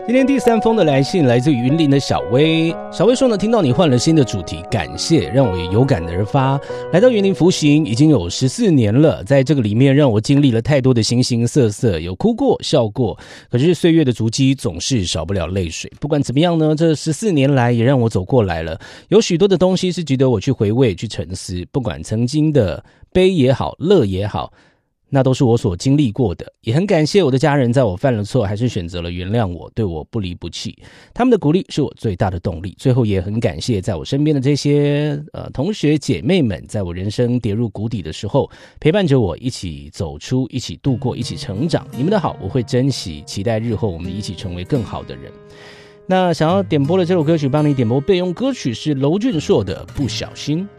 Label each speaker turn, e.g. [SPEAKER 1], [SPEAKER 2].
[SPEAKER 1] 今天第3封的来信来自于云林的小薇。小薇说呢，听到你换了新的主题，感谢，让我也有感而发。来到云林服刑已经有14年了，在这个里面让我经历了太多的形形色色，有哭过笑过，可是岁月的足迹总是少不了泪水。不管怎么样呢，这14年来也让我走过来了，有许多的东西是值得我去回味去沉思，不管曾经的悲也好乐也好，那都是我所经历过的，也很感谢我的家人，在我犯了错还是选择了原谅我，对我不离不弃，他们的鼓励是我最大的动力。最后也很感谢在我身边的这些同学姐妹们，在我人生跌入谷底的时候陪伴着我，一起走出，一起度过，一起成长。你们的好我会珍惜，期待日后我们一起成为更好的人。那想要点播的这首歌曲，帮你点播备用歌曲是娄俊硕的《不小心》。